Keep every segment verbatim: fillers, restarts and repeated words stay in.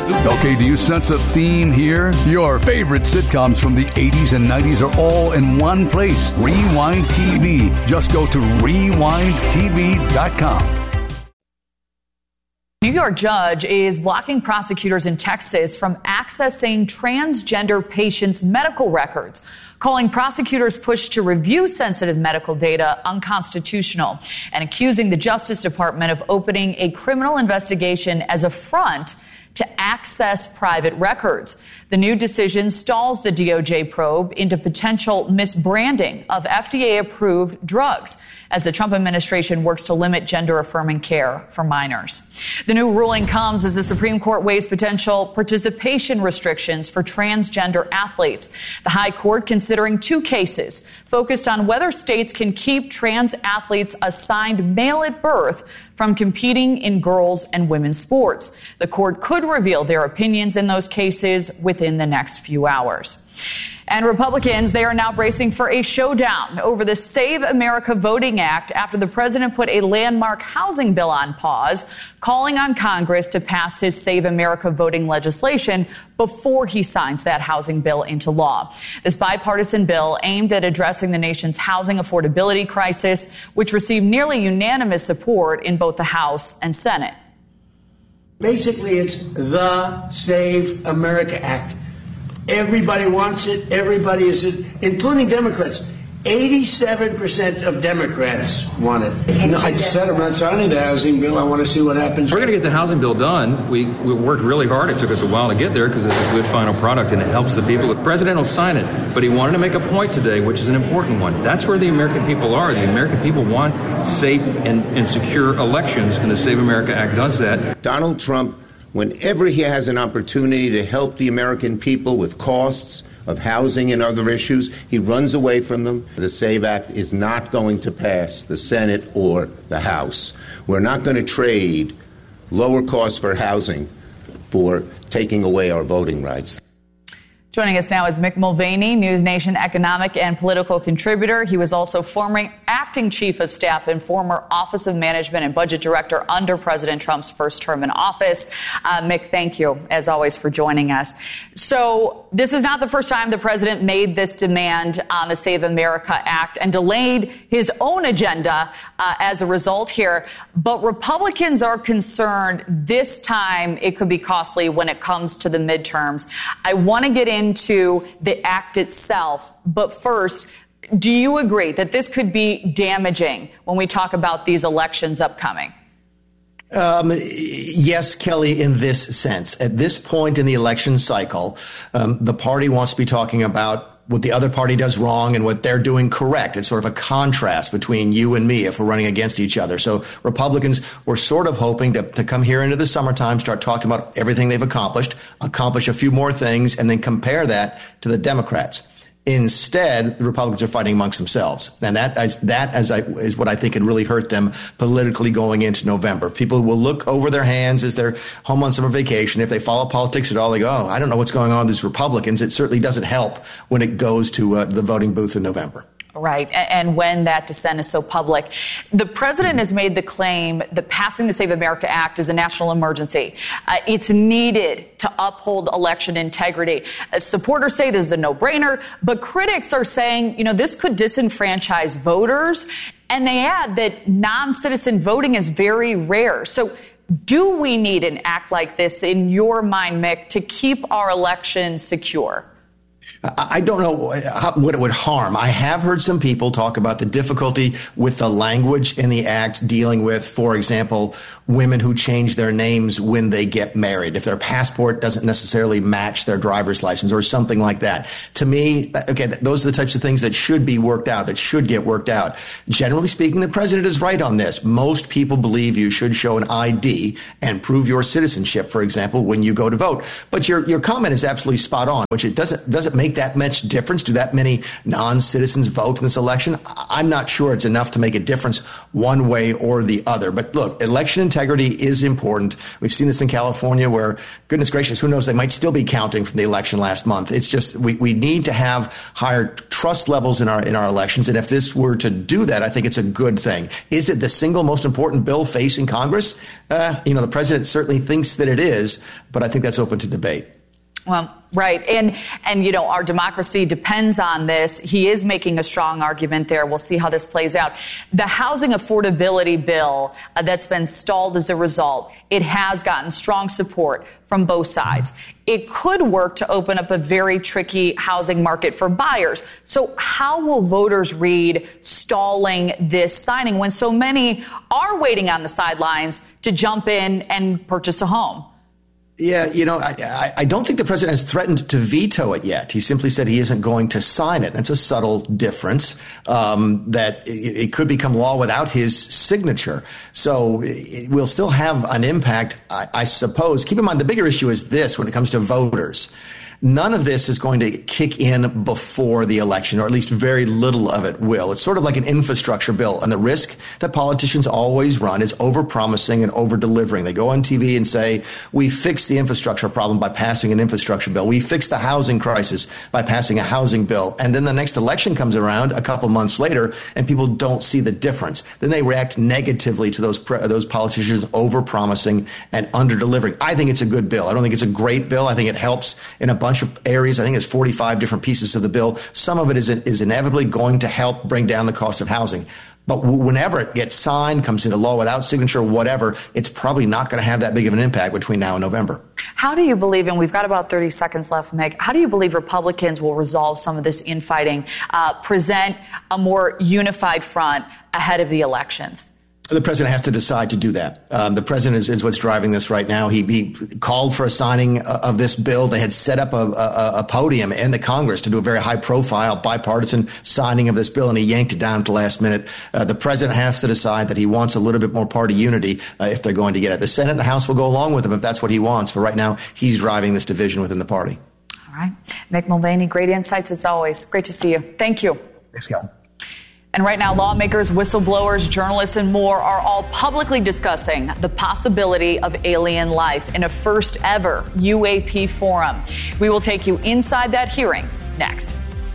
Okay, do you sense a theme here? Your favorite sitcoms from the eighties and nineties are all in one place. Rewind T V. Just go to rewind t v dot com. New York judge is blocking prosecutors in Texas from accessing transgender patients' medical records, calling prosecutors' push to review sensitive medical data unconstitutional and accusing the Justice Department of opening a criminal investigation as a front to access private records. The new decision stalls the D O J probe into potential misbranding of F D A-approved drugs as the Trump administration works to limit gender-affirming care for minors. The new ruling comes as the Supreme Court weighs potential participation restrictions for transgender athletes. The High Court considering two cases focused on whether states can keep trans athletes assigned male at birth from competing in girls' and women's sports. The court could reveal their opinions in those cases within the next few hours. And Republicans, they are now bracing for a showdown over the Save America Voting Act after the president put a landmark housing bill on pause, calling on Congress to pass his Save America voting legislation before he signs that housing bill into law. This bipartisan bill aimed at addressing the nation's housing affordability crisis, which received nearly unanimous support in both the House and Senate. Basically, it's the Save America Act. Everybody wants it. Everybody is it, including Democrats. eighty-seven percent of Democrats want it. No, I said I'm not signing the housing bill. I want to see what happens. We're going to get the housing bill done. We, we worked really hard. It took us a while to get there because it's a good final product and it helps the people. The president will sign it, but he wanted to make a point today, which is an important one. That's where the American people are. The American people want safe and, and secure elections, and the Save America Act does that. Donald Trump, whenever he has an opportunity to help the American people with costs of housing and other issues, he runs away from them. The SAVE Act is not going to pass the Senate or the House. We're not going to trade lower costs for housing for taking away our voting rights. Joining us now is Mick Mulvaney, News Nation economic and political contributor. He was also former acting chief of staff and former Office of Management and Budget Director under President Trump's first term in office. Uh, Mick, thank you, as always, for joining us. So this is not the first time the president made this demand on the Save America Act and delayed his own agenda uh, as a result here. But Republicans are concerned this time it could be costly when it comes to the midterms. I want to get in into the act itself. But first, do you agree that this could be damaging when we talk about these elections upcoming? Um, yes, Kelly, in this sense. At this point in the election cycle, um, the party wants to be talking about what the other party does wrong and what they're doing correct. It's sort of a contrast between you and me if we're running against each other. So Republicans were sort of hoping to, to come here into the summertime, start talking about everything they've accomplished, accomplish a few more things, and then compare that to the Democrats. Instead, the Republicans are fighting amongst themselves. And that, is, that as I, is what I think could really hurt them politically going into November. People will look over their hands as they're home on summer vacation. If they follow politics at all, they go, oh, I don't know what's going on with these Republicans. It certainly doesn't help when it goes to uh, the voting booth in November. Right. And when that dissent is so public. The president has made the claim that passing the Save America Act is a national emergency. Uh, it's needed to uphold election integrity. Uh, supporters say this is a no-brainer, but critics are saying, you know, this could disenfranchise voters. And they add that non-citizen voting is very rare. So do we need an act like this, in your mind, Mick, to keep our elections secure? I don't know how, what it would harm. I have heard some people talk about the difficulty with the language in the act dealing with, for example, women who change their names when they get married, if their passport doesn't necessarily match their driver's license or something like that. To me, okay, those are the types of things that should be worked out, that should get worked out. Generally speaking, the president is right on this. Most people believe you should show an I D and prove your citizenship, for example, when you go to vote. But your, your comment is absolutely spot on, which it doesn't, doesn't make that much difference? Do that many non-citizens vote in this election? I'm not sure it's enough to make a difference one way or the other. But look, election integrity is important. We've seen this in California where, goodness gracious, who knows, they might still be counting from the election last month. It's just we, we need to have higher trust levels in our in our elections. And if this were to do that, I think it's a good thing. Is it the single most important bill facing Congress? Uh, you know, the president certainly thinks that it is, but I think that's open to debate. Well, right. And, and, you know, our democracy depends on this. He is making a strong argument there. We'll see how this plays out. The housing affordability bill uh, that's been stalled as a result, it has gotten strong support from both sides. It could work to open up a very tricky housing market for buyers. So how will voters read stalling this signing when so many are waiting on the sidelines to jump in and purchase a home? Yeah, you know, I, I don't think the president has threatened to veto it yet. He simply said he isn't going to sign it. That's a subtle difference, um, that it, it could become law without his signature. So it will still have an impact, I, I suppose. Keep in mind, the bigger issue is this when it comes to voters. None of this is going to kick in before the election, or at least very little of it will. It's sort of like an infrastructure bill. And the risk that politicians always run is overpromising and over-delivering. They go on T V and say, we fixed the infrastructure problem by passing an infrastructure bill. We fixed the housing crisis by passing a housing bill. And then the next election comes around a couple months later, and people don't see the difference. Then they react negatively to those pre- those politicians overpromising and under-delivering. I think it's a good bill. I don't think it's a great bill. I think it helps in a bunch bunch of areas. I think there's forty-five different pieces of the bill. Some of it is, is inevitably going to help bring down the cost of housing. But whenever it gets signed, comes into law without signature, whatever, it's probably not going to have that big of an impact between now and November. How do you believe, and we've got about thirty seconds left, Meg, how do you believe Republicans will resolve some of this infighting, uh, present a more unified front ahead of the elections? The president has to decide to do that. Um, the president is, is what's driving this right now. He, he called for a signing of this bill. They had set up a, a, a podium in the Congress to do a very high-profile, bipartisan signing of this bill, and he yanked it down at the last minute. Uh, the president has to decide that he wants a little bit more party unity uh, if they're going to get it. The Senate and the House will go along with him if that's what he wants. But right now, he's driving this division within the party. All right. Mick Mulvaney, great insights as always. Great to see you. Thank you. Thanks, Scott. And right now, lawmakers, whistleblowers, journalists, and more are all publicly discussing the possibility of alien life in a first ever U A P forum. We will take you inside that hearing next.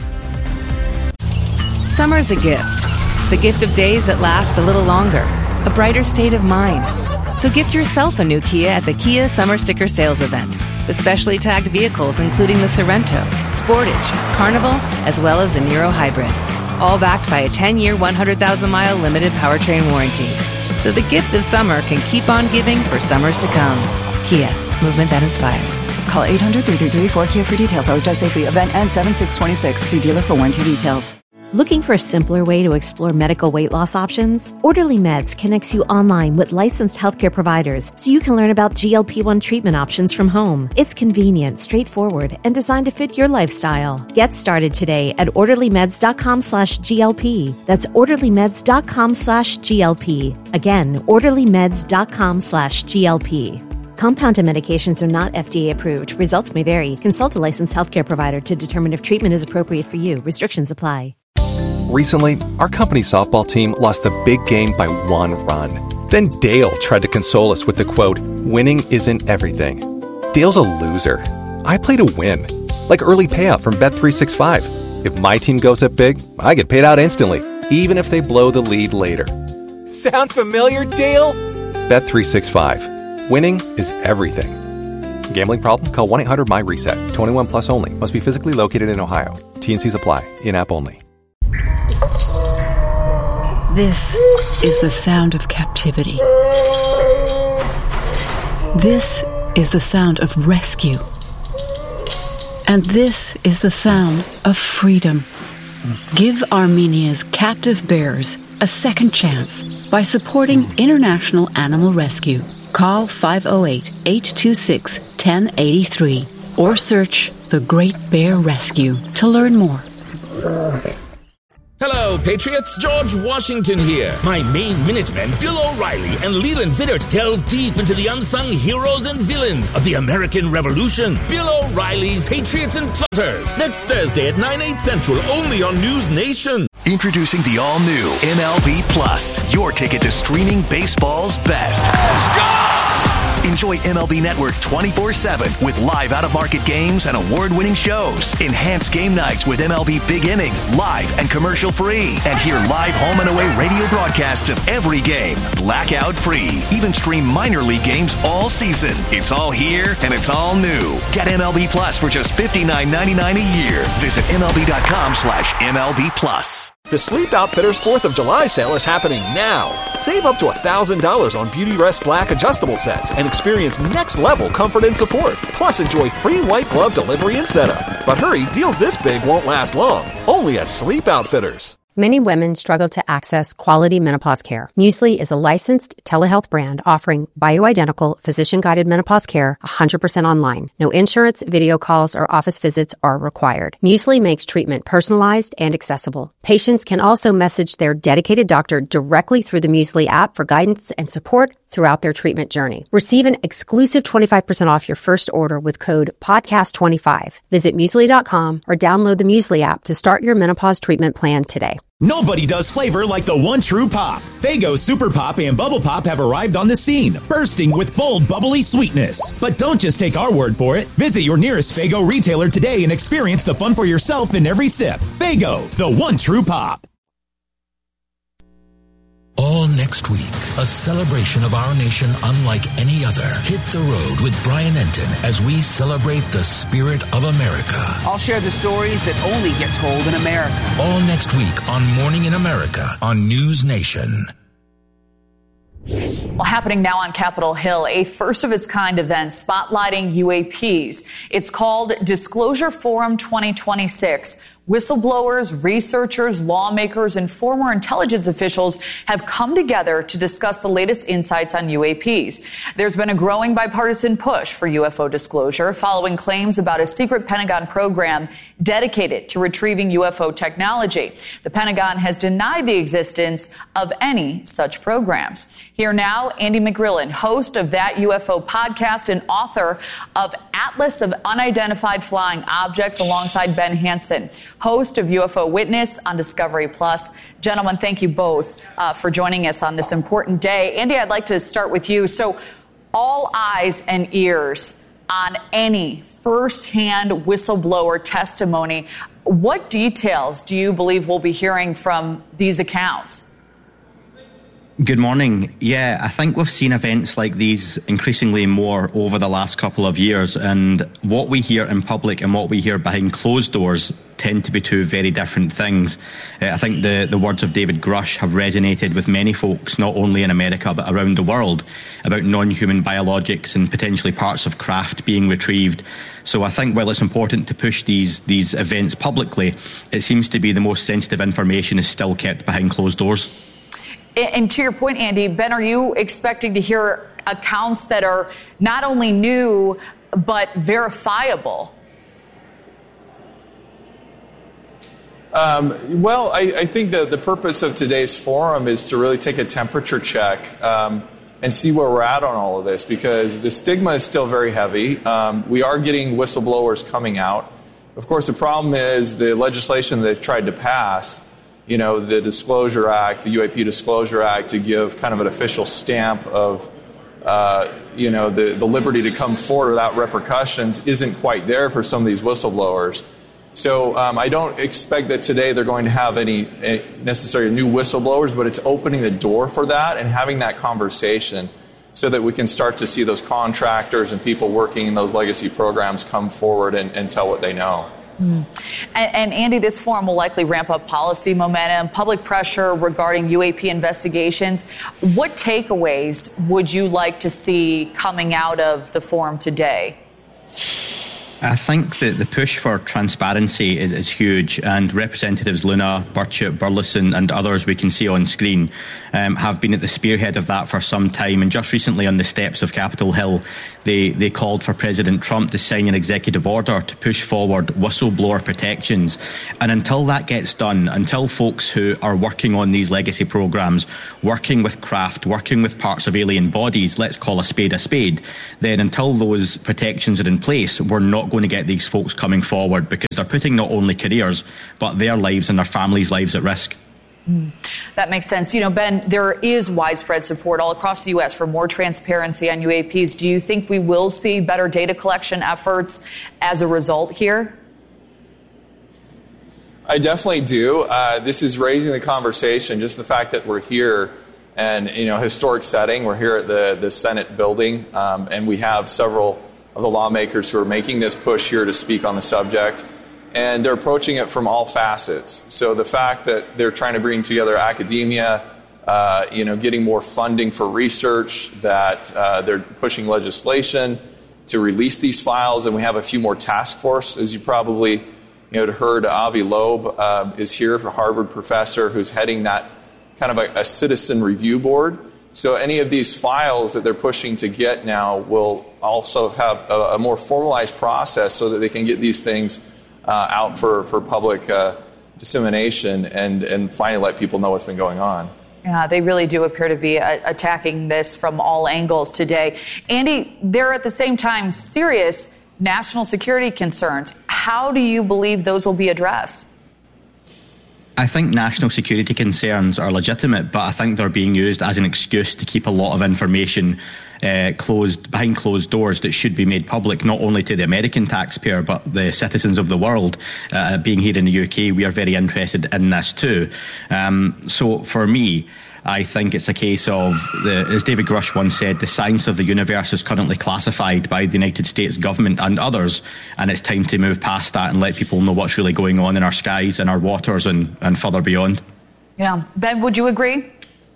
Summer's a gift. The gift of days that last a little longer. A brighter state of mind. So gift yourself a new Kia at the Kia Summer Sticker Sales Event. With specially tagged vehicles including the Sorento, Sportage, Carnival, as well as the Niro Hybrid. All backed by a ten-year, one hundred thousand mile limited powertrain warranty. So the gift of summer can keep on giving for summers to come. Kia, movement that inspires. Call eight hundred, three three three, four Kia for details. Always drive safely. Event ends seven six twenty-six. See dealer for warranty details. Looking for a simpler way to explore medical weight loss options? Orderly Meds connects you online with licensed healthcare providers so you can learn about G L P one treatment options from home. It's convenient, straightforward, and designed to fit your lifestyle. Get started today at orderlymeds.com slash GLP. That's orderlymeds.com slash GLP. Again, orderlymeds.com slash GLP. Compounded medications are not F D A approved. Results may vary. Consult a licensed healthcare provider to determine if treatment is appropriate for you. Restrictions apply. Recently, our company softball team lost the big game by one run. Then Dale tried to console us with the quote, "Winning isn't everything." Dale's a loser. I play to win. Like early payout from Bet three sixty-five. If my team goes up big, I get paid out instantly, even if they blow the lead later. Sound familiar, Dale? Bet three sixty-five. Winning is everything. Gambling problem? Call one eight hundred M Y reset. twenty-one plus only. Must be physically located in Ohio. T and Cs apply. In-app only. This is the sound of captivity. This is the sound of rescue. And this is the sound of freedom. Give Armenia's captive bears a second chance by supporting International Animal Rescue. Call five oh eight, eight two six, one oh eight three or search The Great Bear Rescue to learn more. Hello, Well, Patriots, George Washington here. My main Minutemen, Bill O'Reilly and Leland Vittert, delve deep into the unsung heroes and villains of the American Revolution. Bill O'Reilly's Patriots and Plotters. Next Thursday at nine, eight Central, only on News Nation. Introducing the all-new M L B Plus, your ticket to streaming baseball's best. Let's go! Enjoy M L B Network twenty-four seven with live out-of-market games and award-winning shows. Enhance game nights with M L B Big Inning, live and commercial-free. And hear live home and away radio broadcasts of every game, blackout-free. Even stream minor league games all season. It's all here and it's all new. Get M L B Plus for just fifty-nine ninety-nine a year. Visit MLB.com slash MLB Plus. The Sleep Outfitters fourth of July sale is happening now. Save up to one thousand dollars on Beautyrest Black adjustable sets and experience next-level comfort and support. Plus, enjoy free white glove delivery and setup. But hurry, deals this big won't last long. Only at Sleep Outfitters. Many women struggle to access quality menopause care. Muesli is a licensed telehealth brand offering bioidentical, physician-guided menopause care one hundred percent online. No insurance, video calls, or office visits are required. Muesli makes treatment personalized and accessible. Patients can also message their dedicated doctor directly through the Muesli app for guidance and support throughout their treatment journey. Receive an exclusive twenty-five percent off your first order with code podcast twenty-five. Visit muesli dot com or download the Muesli app to start your menopause treatment plan today. Nobody does flavor like the one true pop. Faygo Super Pop and Bubble Pop have arrived on the scene, bursting with bold, bubbly sweetness. But don't just take our word for it. Visit your nearest Faygo retailer today and experience the fun for yourself in every sip. Faygo, the one true pop. All next week, a celebration of our nation unlike any other. Hit the road with Brian Enton as we celebrate the spirit of America. I'll share the stories that only get told in America. All next week on Morning in America on News Nation. Well, happening now on Capitol Hill, a first-of-its-kind event spotlighting U A Ps. It's called Disclosure Forum twenty twenty-six. Whistleblowers, researchers, lawmakers, and former intelligence officials have come together to discuss the latest insights on U A Ps. There's been a growing bipartisan push for U F O disclosure following claims about a secret Pentagon program dedicated to retrieving U F O technology. The Pentagon has denied the existence of any such programs. Here now, Andy McGrillen, host of That U F O podcast and author of Atlas of Unidentified Flying Objects, alongside Ben Hansen, host of U F O Witness on Discovery Plus. Gentlemen, thank you both uh, for joining us on this important day. Andy, I'd like to start with you. So, all eyes and ears on any firsthand whistleblower testimony. What details do you believe we'll be hearing from these accounts? Good morning. Yeah, I think we've seen events like these increasingly more over the last couple of years, and what we hear in public and what we hear behind closed doors tend to be two very different things. Uh, I think the, the words of David Grush have resonated with many folks, not only in America but around the world, about non-human biologics and potentially parts of craft being retrieved. So I think while it's important to push these, these events publicly, it seems to be the most sensitive information is still kept behind closed doors. And to your point, Andy, Ben, are you expecting to hear accounts that are not only new, but verifiable? Um, well, I, I think that the purpose of today's forum is to really take a temperature check um, and see where we're at on all of this, because the stigma is still very heavy. Um, we are getting whistleblowers coming out. Of course, the problem is the legislation they've tried to pass, you know, the Disclosure Act, the U A P Disclosure Act, to give kind of an official stamp of, uh, you know, the, the liberty to come forward without repercussions isn't quite there for some of these whistleblowers. So um, I don't expect that today they're going to have any, any necessarily new whistleblowers, but it's opening the door for that and having that conversation so that we can start to see those contractors and people working in those legacy programs come forward and, and tell what they know. Mm. And, and Andy, this forum will likely ramp up policy momentum, public pressure regarding U A P investigations. What takeaways would you like to see coming out of the forum today? I think that the push for transparency is, is huge, and Representatives Luna, Burchett, Burleson and others we can see on screen um, have been at the spearhead of that for some time. And just recently on the steps of Capitol Hill, they, they called for President Trump to sign an executive order to push forward whistleblower protections. And until that gets done, until folks who are working on these legacy programmes, working with craft, working with parts of alien bodies, let's call a spade a spade, then until those protections are in place, we're not going to get these folks coming forward, because they're putting not only careers but their lives and their families' lives at risk. Mm, that makes sense. You know, Ben, there is widespread support all across the U S for more transparency on U A Ps. Do you think we will see better data collection efforts as a result here? I definitely do. Uh, this is raising the conversation, just the fact that we're here and, you know, historic setting. We're here at the, the Senate building, um, and we have several of the lawmakers who are making this push here to speak on the subject, and they're approaching it from all facets. So the fact that they're trying to bring together academia, uh, you know, getting more funding for research, that uh, they're pushing legislation to release these files, and we have a few more task force, as you probably you know heard. Avi Loeb uh, is here, a Harvard professor who's heading that kind of a, a citizen review board. So any of these files that they're pushing to get now will also have a, a more formalized process so that they can get these things uh, out for, for public uh, dissemination and, and finally let people know what's been going on. Yeah, they really do appear to be uh, attacking this from all angles today. Andy, there are at the same time serious national security concerns. How do you believe those will be addressed? I think national security concerns are legitimate, but I think they're being used as an excuse to keep a lot of information uh, closed behind closed doors that should be made public, not only to the American taxpayer, but the citizens of the world. Uh, being here in the U K, we are very interested in this too. Um, so for me, I think it's a case of, the, as David Grush once said, the science of the universe is currently classified by the United States government and others, and it's time to move past that and let people know what's really going on in our skies and our waters and, and further beyond. Yeah. Ben, would you agree?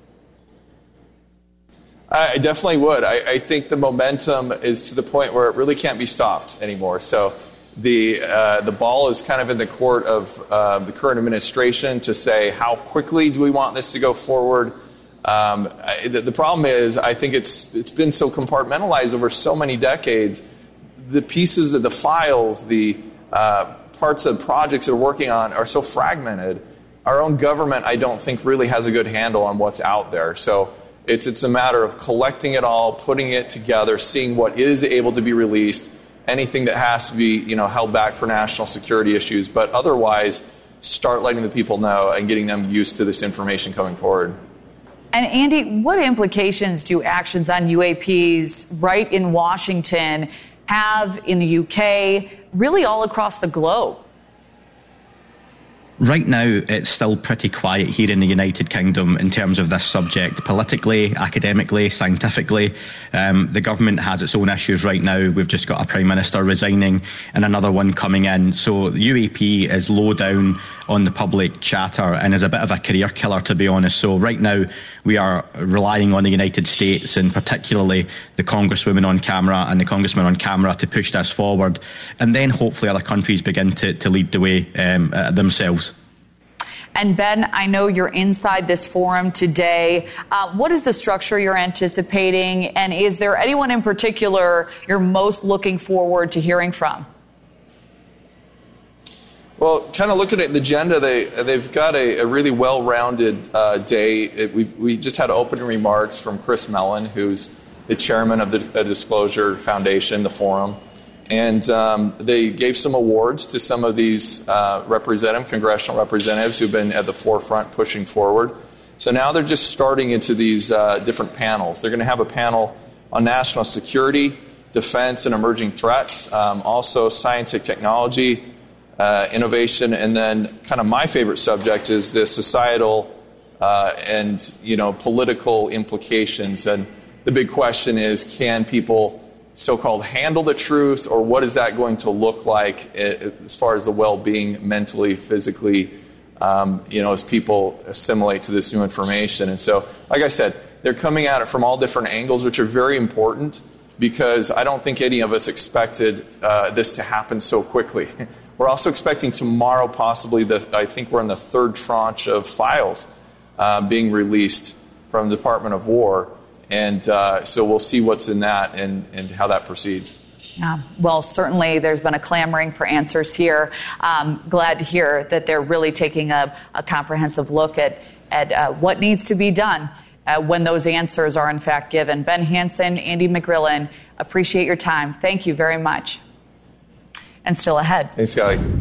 I definitely would. I, I think the momentum is to the point where it really can't be stopped anymore. So the uh, the ball is kind of in the court of uh, the current administration to say, how quickly do we want this to go forward? Um, I, the, the problem is, I think it's it's been so compartmentalized over so many decades. The pieces of the files, the uh, parts of projects they're working on are so fragmented. Our own government, I don't think, really has a good handle on what's out there. So it's it's a matter of collecting it all, putting it together, seeing what is able to be released, anything that has to be, you know, held back for national security issues, but otherwise start letting the people know and getting them used to this information coming forward. And Andy, what implications do actions on U A Ps right in Washington have in the U K, really all across the globe? Right now, it's still pretty quiet here in the United Kingdom in terms of this subject, politically, academically, scientifically. Um, the government has its own issues right now. We've just got a Prime Minister resigning and another one coming in. So the U A P is low down on the public chatter and is a bit of a career killer, to be honest. So right now, we are relying on the United States and particularly the Congresswomen on camera and the Congressmen on camera to push this forward. And then hopefully other countries begin to, to lead the way um, uh, themselves. And Ben, I know you're inside this forum today. Uh, what is the structure you're anticipating? And is there anyone in particular you're most looking forward to hearing from? Well, kind of looking at the agenda, they, they've got a, a really well-rounded uh, day. It, we've, we just had opening remarks from Chris Mellon, who's the chairman of the Disclosure Foundation, the forum. And um, they gave some awards to some of these uh, representative, congressional representatives who've been at the forefront pushing forward. So now they're just starting into these uh, different panels. They're going to have a panel on national security, defense and emerging threats, um, also science and technology, uh, innovation, and then kind of my favorite subject is the societal uh, and, you know, political implications. And the big question is, can people so-called handle the truth, or what is that going to look like as far as the well-being mentally, physically, um, you know, as people assimilate to this new information. And so, like I said, they're coming at it from all different angles, which are very important. because I don't think any of us expected uh, this to happen so quickly. We're also expecting tomorrow possibly, the, I think we're in the third tranche of files uh, being released from the Department of War. And uh, so we'll see what's in that and, and how that proceeds. Yeah, well, certainly there's been a clamoring for answers here. Um, glad to hear that they're really taking a, a comprehensive look at, at uh, what needs to be done uh, when those answers are in fact given. Ben Hanson, Andy McGrillen, appreciate your time. Thank you very much. And still ahead. Thanks, Scotty.